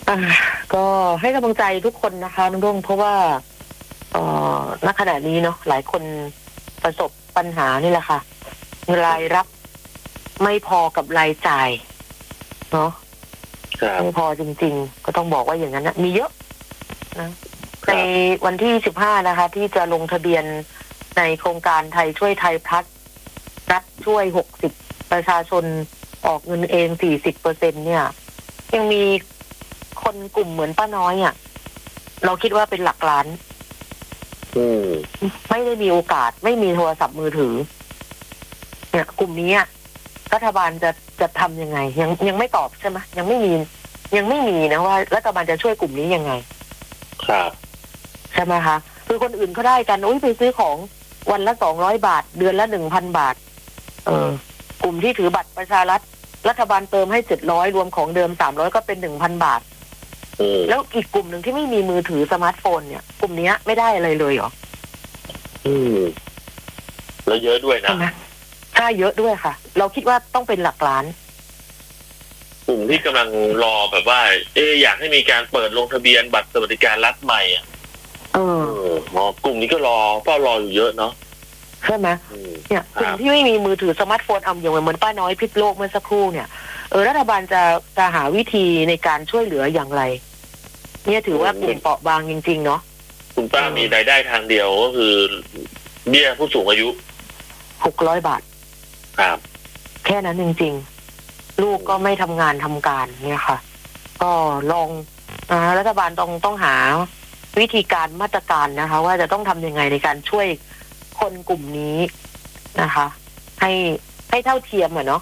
อ่าก็ให้กำลังใจทุกคนนะคะน้องรุ่งเพราะว่าณขณะนี้เนาะหลายคนประสบปัญหานี่แหละค่ะรายรับไม่พอกับรายจ่ายเนาะไม่พอจริงๆก็ต้องบอกว่าอย่างนั้นนะมีเยอะนะในวันที่15นะคะที่จะลงทะเบียนในโครงการไทยช่วยไทยพลัสรัฐช่วย60ประชาชนออกเงินเอง40%เนี่ยยังมีคนกลุ่มเหมือนป้าน้อยอ่ะเราคิดว่าเป็นหลักล้านไม่ได้มีโอกาสไม่มีโทรศัพท์มือถือเนี่ยกลุ่มนี้รัฐบาลจะทำยังไงยังไม่ตอบใช่ไหมยังไม่มีนะว่ารัฐบาลจะช่วยกลุ่มนี้ยังไงครับใช่ไหมคะคือคนอื่นเขาได้กันไปซื้อของวันละ200 บาทเดือนละ 1,000 บาทกลุ่มที่ถือบัตรประชารัฐบาลเติมให้700รวมของเดิม300ก็เป็น 1,000 บาทแล้วอีกกลุ่มหนึ่งที่ไม่มีมือถือสมาร์ทโฟนเนี่ยกลุ่มนี้ไม่ได้อะไรเลยเหรอแล้วเยอะด้วยนะใช่เยอะด้วยค่ะเราคิดว่าต้องเป็นหลักล้านกลุ่มที่กำลังรอแบบว่าอยากให้มีการเปิดลงทะเบียนบัตรสวัสดิการรัฐใหม่กลุ่มนี้ก็เฝ้ารออยู่เยอะเนาะใช่ไหมเนี่ยกลุ่มที่ไม่มีมือถือสมาร์ทโฟนอย่างเหมือนป้าน้อยพิษโลกเมื่อสักครู่เนี่ยรัฐบาลจะหาวิธีในการช่วยเหลืออย่างไรเนี่ยถือว่ากลุ่มเปราะบางจริงๆเนาะคุณป้ามีรายได้ทางเดียวก็คือเบี้ยผู้สูงอายุ 600 บาทครับแค่นั้นจริงๆลูกก็ไม่ทำงานทำการเนี่ยค่ะก็ลองรัฐบาลต้องหาวิธีการมาตรการนะคะว่าจะต้องทำยังไงในการช่วยคนกลุ่มนี้นะคะให้เท่าเทียมเนาะ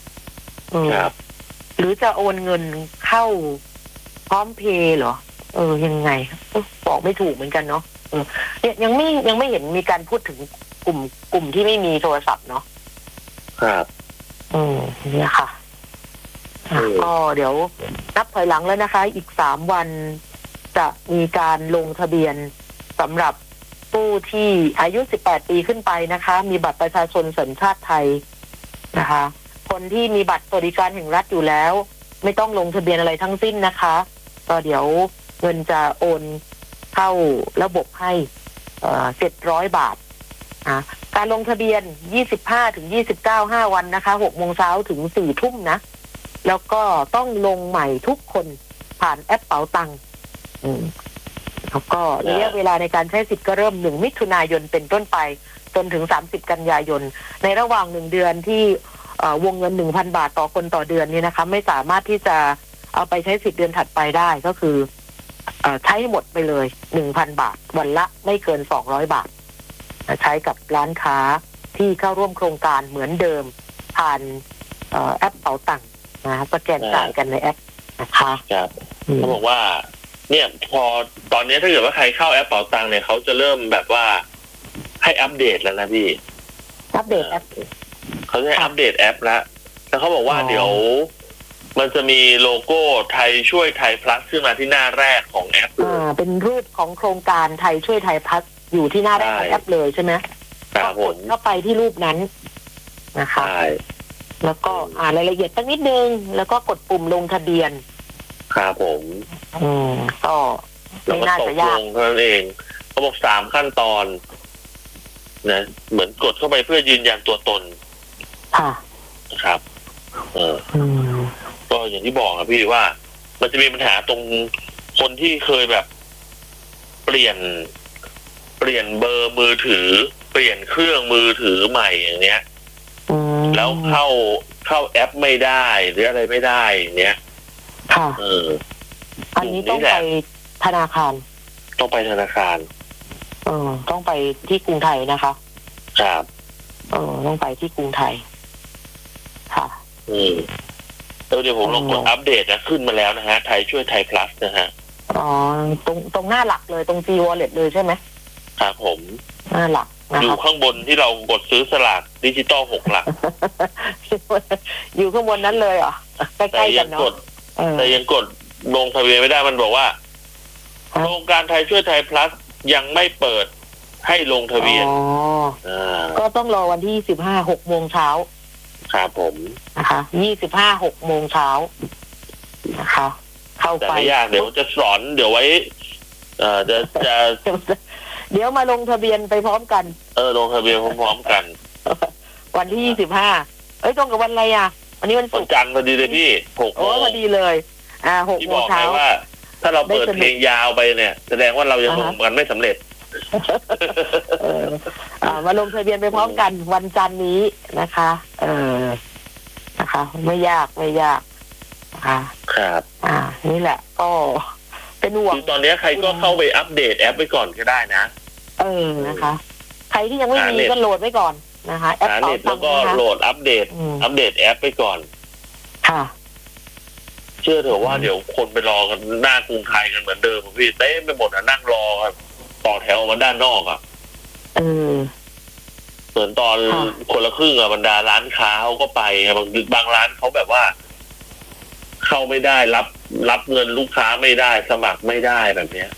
หรือจะโอนเงินเข้าพร้อมเพย์เหรอยังไงบอกไม่ถูกเหมือนกันเนาะเนี่ยยังไม่เห็นมีการพูดถึงกลุ่มที่ไม่มีโทรศัพท์เนาะครับเนี่ยค่ะก็เดี๋ยวนับถอยหลังแล้วนะคะอีก3 วันจะมีการลงทะเบียนสำหรับผู้ที่อายุ18 ปีขึ้นไปนะคะมีบัตรประชาชนสัญชาติไทยนะคะคนที่มีบัตรสวัสดิการแห่งรัฐอยู่แล้วไม่ต้องลงทะเบียนอะไรทั้งสิ้นนะคะก็เดี๋ยวเงินจะโอนเข้าระบบให้700 บาทการลงทะเบียน25 ถึง 29 5 วันนะคะ6 โมงเช้าถึง 4 ทุ่มนะแล้วก็ต้องลงใหม่ทุกคนผ่านแอปเป๋าตังค์แล้วก็ระยะเวลาในการใช้สิทธิ์ก็เริ่ม1 มิถุนายนเป็นต้นไปจนถึง30 กันยายนในระหว่าง1 เดือนที่วงเงิน 1,000 บาทต่อคนต่อเดือนนี่นะคะไม่สามารถที่จะเอาไปใช้สิทธิ์เดือนถัดไปได้ก็คือใช้หมดไปเลย 1,000 บาทวันละไม่เกิน200 บาทใช้กับร้านค้าที่เข้าร่วมโครงการเหมือนเดิมผ่านแอปเป๋าตังค์นะสแกนจ่ายกันในแอปนะคะครับเขาบอกว่าเนี่ยพอตอนนี้ถ้าเกิดว่าใครเข้าแอปเป๋าตังค์เนี่ยเขาจะเริ่มแบบว่าให้อัปเดตแล้วนะพี่อัปเดตแอปเขาจะอัปเดตแอปแล้วเขาบอกว่าเดี๋ยวมันจะมีโลโก้ไทยช่วยไทยพลัสขึ้นมาที่หน้าแรกของแอปเป็นรูปของโครงการไทยช่วยไทยพลัสอยู่ที่หน้าแรกของแอปเลยใช่ไหมก็กดเข้าไปที่รูปนั้นนะคะแล้วก็รายละเอียดสักนิดนึงแล้วก็กดปุ่มลงทะเบียนครับผมก็ไม่น่าจะยากเท่านั้นเองเขาบอก3 ขั้นตอนนะเหมือนกดเข้าไปเพื่อยืนยันตัวตนนะครับก็อย่างที่บอกครับพี่ว่ามันจะมีปัญหาตรงคนที่เคยแบบเปลี่ยนเบอร์มือถือเปลี่ยนเครื่องมือถือใหม่อย่างเนี้ยแล้วเข้าแอปไม่ได้หรืออะไรไม่ได้เนี้ยอันนี้ต้องไปธนาคารต้องไปที่กรุงไทยนะคะครับต้องไปที่กรุงไทยค่ะเดี๋ยวผมลองกดอัปเดตนะขึ้นมาแล้วนะฮะไทยช่วยไทยพลัสนะฮะตรงหน้าหลักเลยตรง G-Wallet เลยใช่ไหมครับผมหน้าหลักอยู่ข้างบนที่เรากดซื้อสลากดิจิตอล6 หลักอยู่ข้างบนนั้นเลยเหรอใกล้ๆกันเนาะแต่ยังกดลงทะเบียนไม่ได้มันบอกว่าโครงการไทยช่วยไทยพลัสยังไม่เปิดให้ลงทะเบียนก็ต้องรอวันที่25 6 โมงเช้าครับผมนะคะ25 6 โมงเช้านะคะเข้เข้าแต่ไปไม่ยากเดี๋ยวจะสอนเดี๋ยวไว้จะเดี๋ยวมาลงทะเบียนไปพร้อมกันลงทะเบียนพร้อมๆกันวันที่25ตรงกับวันอะไรอ่ะวันนี้วันวัศุนกร์จันทร์พอดีเลยพี่6 โมงพอดีเลย6 ที่โมบงอกไงเช้าว่า ถ้าเราเปิดเพลงยาวไปเนี่ยแสดงว่าเรายังลงกันไม่สำเร็จมาลงทะเบียนไปพร้อมกันวันจันทร์นี้นะคะนะคะ ไม่ยากนะคะครับนี่แหละก็เป็นห่วงคือตอนนี้ใครก็เข้าไปอัปเดตแอปไปก่อนก็ได้นะนะคะ ใครที่ยังไม่มีก็โหลดไว้ก่อนนะคะแอปเป๋าตังค์แล้วก็โหลดอัปเดตแอปไปก่อนค่ะเชื่อเถอะว่าเดี๋ยวคนไปรอกันหน้ากรุงไทยกันเหมือนเดิมพี่เต้ไปหมดนั่งรอกันต่อแถวมาด้านนอกเหมือนตอนคนละครึ่งบรรดาร้านค้าเขาก็ไปบางร้านเขาแบบว่า เข้าไม่ได้รับเงินลูกค้าไม่ได้สมัครไม่ได้แบบเนี้ย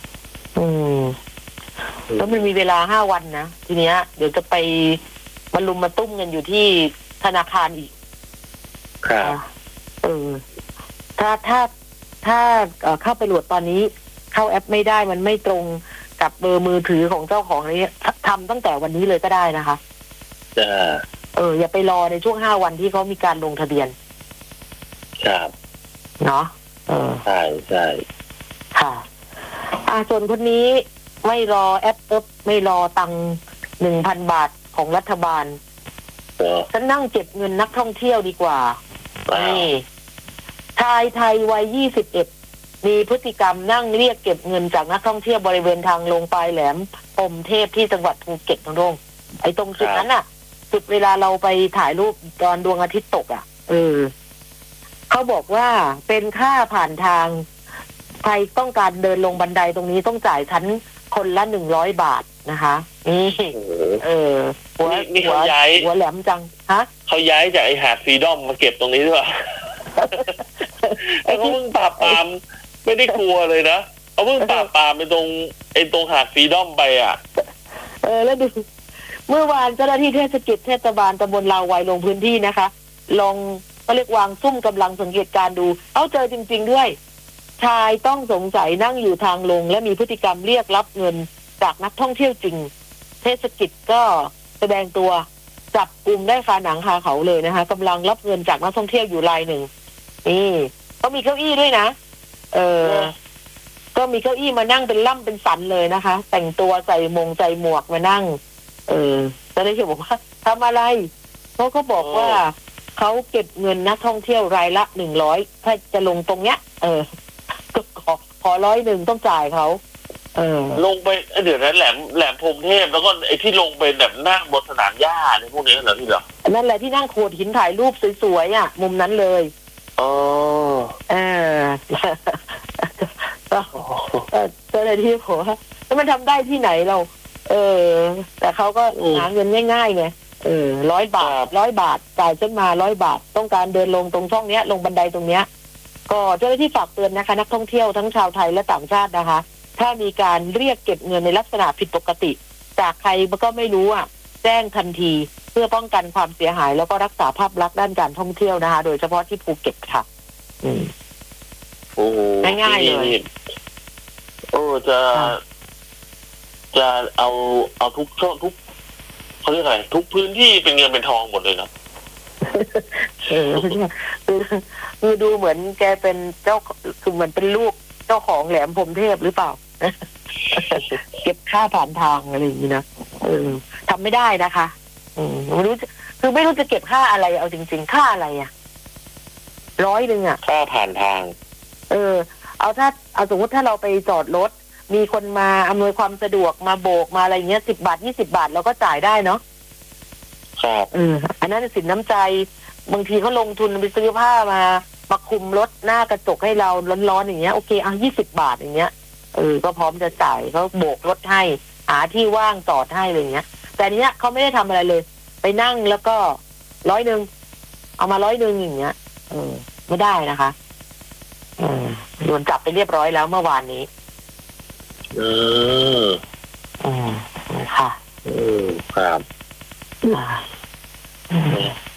แล้วมันมีเวลา5 วันนะทีเนี้ยเดี๋ยวจะไปมาลุมมาตุ้มกันอยู่ที่ธนาคารอีกครับถ้าเข้าไปโหลดตอนนี้เข้าแอปไม่ได้มันไม่ตรงกับเบอร์มือถือของเจ้าของนี้ทำตั้งแต่วันนี้เลยก็ได้นะคะอย่าไปรอในช่วง5 วันที่เขามีการลงทะเบียนครับเนาะใช่ค่ะส่วนคนนี้ไม่รอแอปไม่รอตังค์ 1,000 บาทของรัฐบาลฉันนั่งเก็บเงินนักท่องเที่ยวดีกว่านี่ชายไทยวัย21มีพฤติกรรมนั่งเรียกเก็บเงินจากนักท่องเที่ยวบริเวณทางลงปลายแหลมพรหมเทพที่จังหวัดภูเก็ตตรงไอ้ตรงจุดนั้นน่ะจุดเวลาเราไปถ่ายรูปตอนดวงอาทิตย์ตกเขาบอกว่าเป็นค่าผ่านทางใครต้องการเดินลงบันไดตรงนี้ต้องจ่ายชั้นคนละ100 บาทนะคะนี่หัวแหลมจังฮะเขาย้ายจากไอหาดฟรีดอมมาเก็บตรงนี้ด้วยไอ้เขาเพิ่งปราบปรามไม่ได้กลัวเลยนะเขาเพิ่งปราบปรามไปตรงหาดฟรีดอมไปแล้วดูเมื่อวานเจ้าหน้าที่เทศบาลตำบลลาวายลงพื้นที่นะคะลองก็เรียกวางซุ่มกำลังสังเกตการดูเอาเจอจริงๆด้วยชายต้องสงสัยนั่งอยู่ทางลงและมีพฤติกรรมเรียกรับเงินจากนักท่องเที่ยวจริงเทศกิจก็แสดงตัวจับกลุ่มได้คาหนังคาเขาเลยนะคะกำลังรับเงินจากนักท่องเที่ยวอยู่รายหนึ่งนี่เขามีเก้าอี้ด้วยนะก็มีเก้าอี้มานั่งเป็นล่ำเป็นสันเลยนะคะแต่งตัวใส่หมวกมานั่งจะได้บอกว่าทำอะไรเขาก็บอกว่าเขาเก็บเงินนักท่องเที่ยวรายละ100ถ้าจะลงตรงเนี้ยก็ขอ100ต้องจ่ายเขาลงไปเดี๋ยวนั้นแหลมพรหมเทพแล้วก็ไอ้ที่ลงไปแบบนั่งบนสนามหญ้าอะไรพวกนี้เหรอพี่เหรอนั่นแหละที่นั่งโขดหินถ่ายรูปสวยๆมุมนั้นเลยเจ้าหน้าที่บอกว่าแล้วมันทำได้ที่ไหนเราแต่เขาก็หาเงินง่ายๆไง100 บาทจ่ายจนมา100 บาทต้องการเดินลงตรงช่องเนี้ยลงบันไดตรงเนี้ยก็เจ้าหน้าที่ฝากเตือนนะคะนักท่องเที่ยวทั้งชาวไทยและต่างชาตินะคะถ้ามีการเรียกเก็บเงินในลักษณะผิดปกติจากใครมันก็ไม่รู้แจ้งทันทีเพื่อป้องกันความเสียหายแล้วก็รักษาภาพลักษณ์ด้านการท่องเที่ยวนะคะโดยเฉพาะที่ภูเก็ตค่ะง่ายๆเลยจะเอาทุกช่องทุกเขาเรียกอะไรทุกพื้นที่เป็นเงินเป็นทองหมดเลยนะคือดูเหมือนแกเป็นเจ้าคือเหมือนเป็นลูกเจ้าของแหลมพรหมเทพหรือเปล่าเก็บค่าผ่านทางอะไรอย่างนี้นะทำไม่ได้นะคะไม่รู้คือไม่รู้จะเก็บค่าอะไรเอาจริงๆค่าอะไร100 ค่าผ่านทางเอาสมมติถ้าเราไปจอดรถมีคนมาอำนวยความสะดวกมาโบกมาอะไรเงี้ย10 บาท20 บาทเราก็จ่ายได้เนาะครับอันนั้นสินน้ำใจบางทีเขาลงทุนไปซื้อผ้ามาคุมรถหน้ากระจกให้เราร้อนๆอย่างเงี้ยโอเค20 บาทอย่างเงี้ยก็พร้อมจะจ่ายเขาโบกรถให้หาที่ว่างจอดให้อะไรเงี้ยแต่เนี้ยเขาไม่ได้ทำอะไรเลยไปนั่งแล้วก็100เอามา100อย่างเงี้ยไม่ได้นะคะโดนจับไปเรียบร้อยแล้วเมื่อวานนี้ค่ะครับ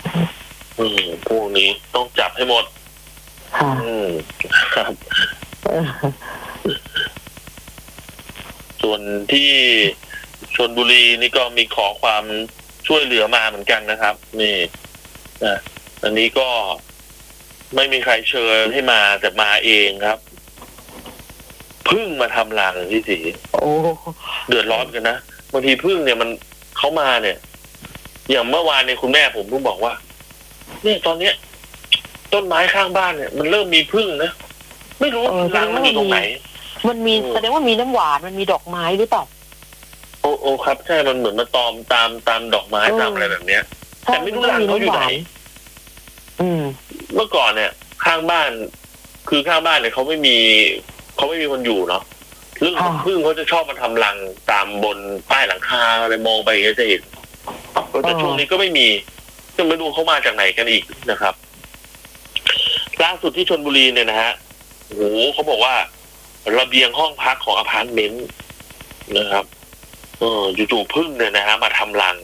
พวกนี้ต้องจับให้หมดครับส่วนที่ชลบุรีนี่ก็มีขอความช่วยเหลือมาเหมือนกันนะครับนี่อันนี้ก็ไม่มีใครเชิญให้มาแต่มาเองครับพึ่งมาทำรังที่สีเดือดร้อนกันนะบางทีพึ่งเนี่ยมันเขามาเนี่ยอย่างเมื่อวานเนี่ยคุณแม่ผมเพิ่งบอกว่าเนี่ยตอนเนี้ยต้นไม้ข้างบ้านเนี่ยมันเริ่มมีพึ่งนะไม่รู้รังมันอยู่ตรงไหนมันมีแสดงว่ามีน้ำหวานมันมีดอกไม้หรือเปล่าโอ้ครับใช่มันเหมือนมาตอมตามดอกไม้ตามอะไรแบบเนี้ยแต่ไม่รู้รังเขาอยู่ไหนเมื่อก่อนเนี่ยข้างบ้านคือข้างบ้านเนี่ยเขาไม่มีคนอยู่เนาะซึ่งพึ่งเขาจะชอบมาทำรังตามบนป้ายหลังคาอะไรมองไปจะเห็นแต่ช่วงนี้ก็ไม่มีจะไม่รู้เขามาจากไหนกันอีกนะครับล่าสุดที่ชลบุรีเนี่ยนะฮะโอ้โหเขาบอกว่าระเบียงห้องพักของอพาร์ตเมนต์นะครับจู่ๆพึ่งเนี่ยนะฮะมาทำรัง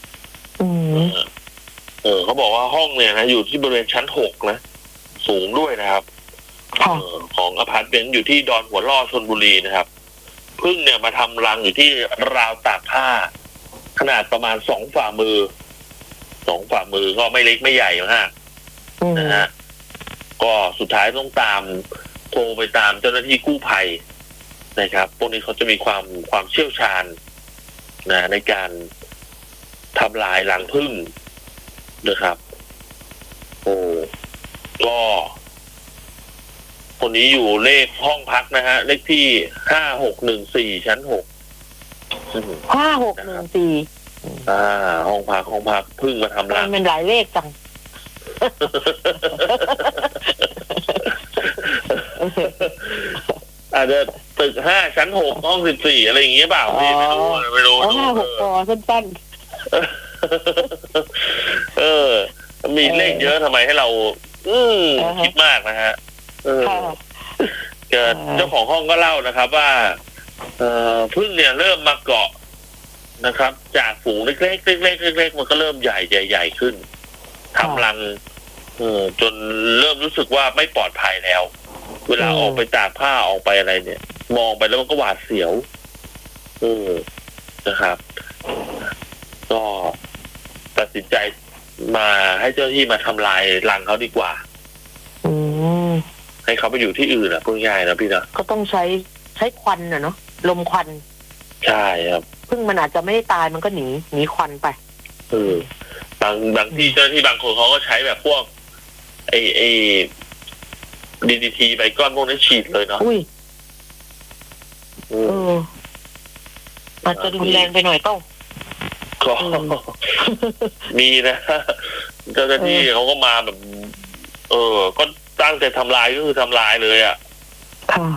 เขาบอกว่าห้องเนี่ยนะอยู่ที่บริเวณชั้น6นะสูงด้วยนะครับของอพาร์ตเมนต์อยู่ที่ดอนหัวล่อชลบุรีนะครับพึ่งเนี่ยมาทำรังอยู่ที่ราวตากผ้าขนาดประมาณ2 ฝ่ามือก็ไม่เล็กไม่ใหญ่มากนะฮะก็สุดท้ายต้องโทรไปตามเจ้าหน้าที่กู้ภัยนะครับพวกนี้เขาจะมีความเชี่ยวชาญนะในการทำลายรังผึ้งนะครับก็คนนี้อยู่เลขห้องพักนะฮะเลขที่5614ชั้น6 5614 ห้องพักผึ้งมาทำรังมันหลายเลขจังอาจจะตึก5ชั้น6ห้อง14อะไรอย่างเงี้ยเปล่าไม่รู้ 5-6 พอสั้นๆมีเลขเยอะทำไมให้เราคิดมากนะฮะเจ้าของห้องก็เล่านะครับว่าพึ่งเนี่ยเริ่มมาเกาะนะครับจากฝูงเล็กๆมันก็เริ่มใหญ่ขึ้นทำรังจนเริ่มรู้สึกว่าไม่ปลอดภัยแล้วเวลาออกไปตากผ้าออกไปอะไรเนี่ยมองไปแล้วมันก็หวาดเสียวนะครับก็ตัดสินใจมาให้เจ้าหน้าที่มาทำลายรังเขาดีกว่าให้เขาไปอยู่ที่อื่นพูดง่ายนะพี่นะก็ต้องใช้ควันเนาะลมควันใช่ครับพึ่งมันอาจจะไม่ได้ตายมันก็หนีควันไปบางที่เจ้าหน้าที่บางคนเขาก็ใช้แบบพวกไอDDT ใบก้อนพวกนั้นฉีดเลยเนาะอาจจะรุนแรงไปหน่อยต้องก็มีนะเจ้าหน้าที่เขาก็มาแบบก็ตั้งใจทำลายก็คือทำลายเลยอ่ะค่ะ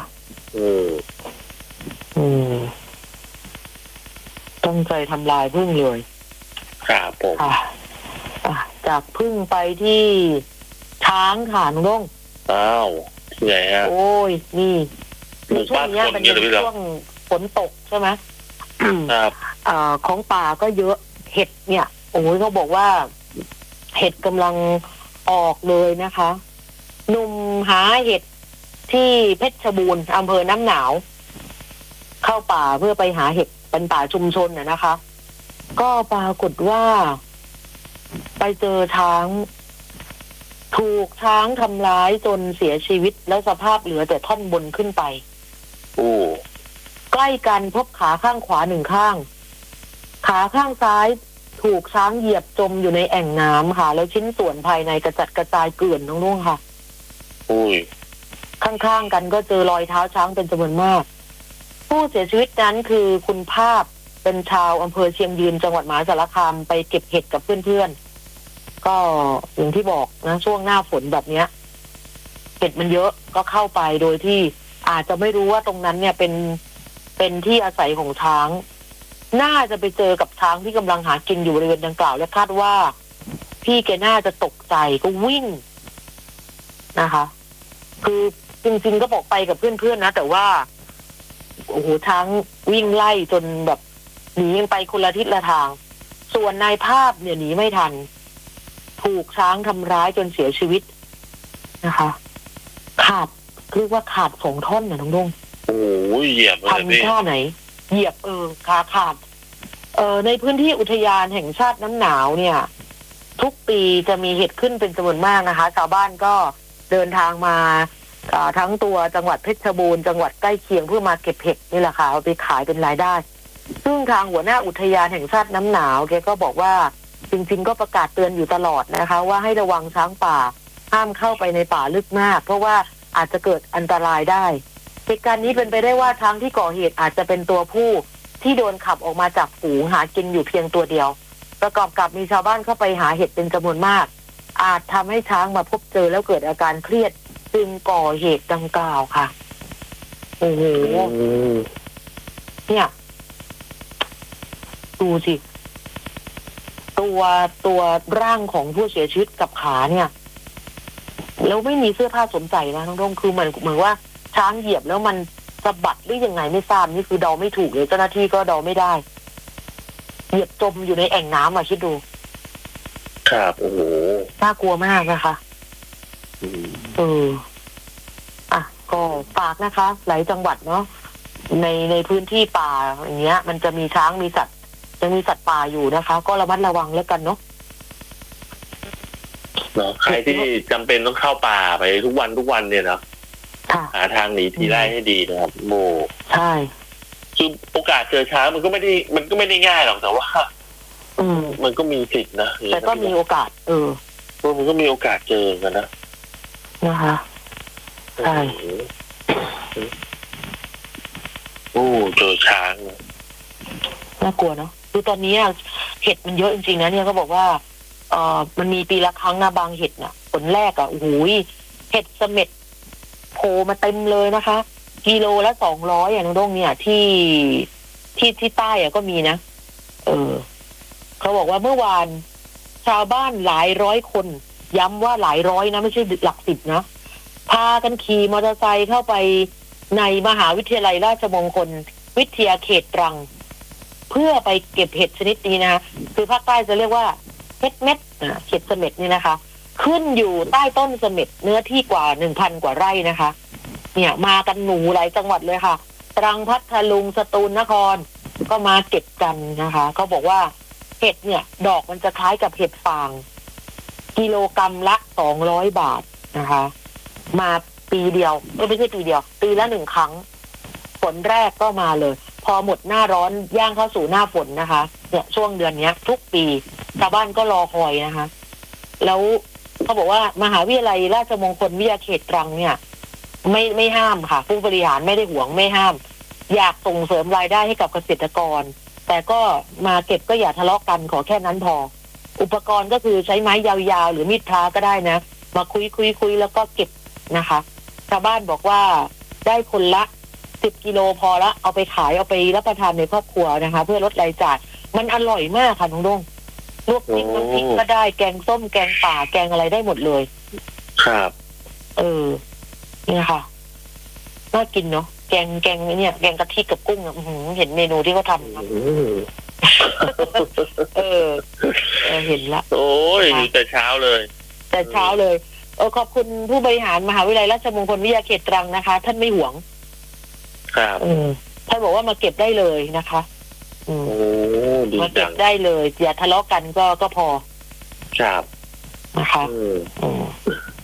ตั้งใจทำลายพึ่งเลยครับผมจากพึ่งไปที่ช้างค่ะนุ้งอ้าวไงฮะโอ้ยนี่ช่วงนี้เป็นช่วงฝนตกใช่ไหมครับของป่าก็เยอะเห็ดเนี่ยโอ้ยเขาบอกว่าเห็ดกำลังออกเลยนะคะหนุ่มหาเห็ดที่เพชรบูรณ์อำเภอน้ำหนาวเข้าป่าเพื่อไปหาเห็ดเป็นป่าชุมชนนะคะ ก็ปรากฏว่าไปเจอช้างถูกช้างทำร้ายจนเสียชีวิตแล้วสภาพเหลือแต่ท่อนบนขึ้นไปใกล้กันพบขาข้างขวา1 ข้างขาข้างซ้ายถูกช้างเหยียบจมอยู่ในแอ่งน้ำค่ะแล้วชิ้นส่วนภายในกระจัดกระจายเกลื่อนนุ่งๆค่ะข้างๆกันก็เจอรอยเท้าช้างเป็นจำนวนมากผู้เสียชีวิตนั้นคือคุณภาพเป็นชาวอำเภอเชียงยืนจังหวัดมหาสารคามไปเก็บเห็ดกับเพื่อนๆก็อย่างที่บอกนะช่วงหน้าฝนแบบเนี้ยเห็ดมันเยอะก็เข้าไปโดยที่อาจจะไม่รู้ว่าตรงนั้นเนี่ยเป็นที่อาศัยของช้างน่าจะไปเจอกับช้างที่กำลังหากินอยู่บริเวณดังกล่าวและคาดว่าพี่แกน่าจะตกใจก็วิ่งนะคะคือจริงๆก็บอกไปกับเพื่อนๆนะแต่ว่าโอ้โหช้างวิ่งไล่จนแบบหนีไปคนละทิศละทางส่วนนายภาพเนี่ยหนีไม่ทันถูกช้างทำร้ายจนเสียชีวิตนะคะขาดเรียกว่าขาด2 ท่อนนะน้องดงโอ้ยเหยียบเลยทำพี่ท่าไหนเหยียบขาขาดในพื้นที่อุทยานแห่งชาติน้ำหนาวเนี่ย ทุกปีจะมีเห็ดขึ้นเป็นจำนวนมากนะคะชาวบ้านก็เดินทางมาทั้งตัวจังหวัดเพชรบูรณ์จังหวัดใกล้เคียงเพื่อมาเก็บเห็ดนี่แหละค่ะเอาไปขายเป็นรายได้ ซึ่งทางหัวหน้าอุทยานแห่งชาติน้ำหนาวแกก็บอกว่าจริงๆก็ประกาศเตือนอยู่ตลอดนะคะว่าให้ระวังช้างป่าห้ามเข้าไปในป่าลึกมากเพราะว่าอาจจะเกิดอันตรายได้เหตุการณ์นี้เป็นไปได้ว่าช้างที่ก่อเหตุอาจจะเป็นตัวผู้ที่โดนขับออกมาจากฝูงหากินอยู่เพียงตัวเดียวประกอบกับมีชาวบ้านเข้าไปหาเห็ดเป็นจำนวนมากอาจทำให้ช้างมาพบเจอแล้วเกิดอาการเครียดจึงก่อเหตุดังกล่าวค่ะโอ้โหเนี่ยดูสิตัวร่างของผู้เสียชีวิตกับขาเนี่ยแล้วไม่มีเสื้อผ้าสวมใส่นะน้องดงคือเหมือนว่าช้างเหยียบแล้วมันสะบัดหรือยังไงไม่ทราบนี่คือเดาไม่ถูกเลยเจ้าหน้าที่ก็เดาไม่ได้เหยียบจมอยู่ในแอ่งน้ำคิดดูครับโอ้โหน่ากลัวมากนะคะก็ฝากนะคะหลายจังหวัดเนาะในพื้นที่ป่าอย่างเงี้ยมันจะมีช้างมีสัตว์ยังมีสัตว์ป่าอยู่นะคะก็ระมัดระวังแล้วกันเนาะใครที่จำเป็นต้องเข้าป่าไปทุกวันเนี่ยเนาะหาทางหนีทีไล่ให้ดีนะครับโมใช่คือโอกาสเจอช้างมันก็ไม่ได้ง่ายหรอกแต่ว่ามันก็มีสิทธินะแต่ก็มีโอกาสมันก็มีโอกาสเจอกันนะคะใช่โอ้เจอช้างน่ากลัวเนาะคือตอนนี้เห็ดมันเยอะจริงๆนะเนี่ยเขาบอกว่ามันมีปีละครั้งนะบางเห็ดน่ะผลแรกโอ้โหเห็ดเสม็ดโผล่มาเต็มเลยนะคะกิโลละ200น้องดงเนี่ยที่ใต้ก็มีนะเขาบอกว่าเมื่อวานชาวบ้านหลายร้อยคนย้ำว่าหลายร้อยนะไม่ใช่หลัก10นะพากันขี่มอเตอร์ไซค์เข้าไปในมหาวิทยาลัยราชมงคลวิทยาเขตตรังเพื่อไปเก็บเห็ดชนิดนี้นะคือภาคใต้จะเรียกว่าเห็ดเม็ดเห็ดเสม็ดนี่นะคะขึ้นอยู่ใต้ต้นเสม็ดเนื้อที่กว่า 1,000 กว่าไร่นะคะเนี่ยมากันหนูหลายจังหวัดเลยค่ะตรังพัทลุงสตูลนครก็มาเก็บกันนะคะเขาบอกว่าเห็ดเนี่ยดอกมันจะคล้ายกับเห็ดฟางกิโลกรัมละ200 บาทนะคะมาปีเดียวไม่ใช่ปีเดียวปีละ1 ครั้งฝนแรกก็มาเลยพอหมดหน้าร้อนย่างเข้าสู่หน้าฝนนะคะเนี่ยช่วงเดือนนี้ทุกปีชาวบ้านก็รอคอยนะคะแล้วเขาบอกว่ามหาวิทยาลัยราชมงคลวิทยาเขตตรังเนี่ยไม่ห้ามค่ะผู้บริหารไม่ได้หวงไม่ห้ามอยากส่งเสริมรายได้ให้กับเกษตรกรแต่ก็มาเก็บก็อย่าทะเลาะกันขอแค่นั้นพออุปกรณ์ก็คือใช้ไม้ยาวๆหรือมีดพระก็ได้นะมาคุยแล้วก็เก็บนะคะชาวบ้านบอกว่าได้คนละ10 กิโลพอละเอาไปขายเอาไปรับประทานในครอบครัวนะคะเพื่อลดรายจ่ายมันอร่อยมากค่ะน้องดงลวกพริกน้ำพริกก็ได้แกงส้มแกงป่าแกงอะไรได้หมดเลยครับนี่ค่ะน่ากินเนาะแกงเนี่ยแกงกะทิกับกุ้งเห็นเมนูที่เขาทำเห็นละโอ้ยแต่เช้าเลยขอบคุณผู้บริหารมหาวิทยาลัยราชมงคลวิทยาเขตตรังนะคะท่านไม่หวงครับท่านบอกว่ามาเก็บได้เลยนะคะมาเก็บได้เลยอย่าทะเลาะกันก็พอครับนะคะ